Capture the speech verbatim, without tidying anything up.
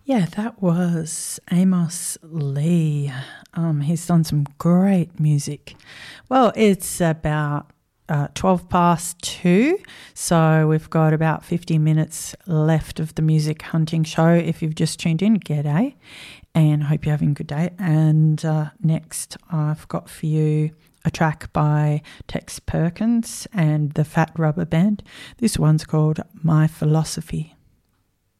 Yeah, that was Amos Lee. Um, he's done some great music. Well, it's about uh, twelve past two, so we've got about fifty minutes left of the Music Hunting Show. If you've just tuned in, g'day, and hope you're having a good day. And uh, next I've got for you a track by Tex Perkins and the Fat Rubber Band. This one's called My Philosophy.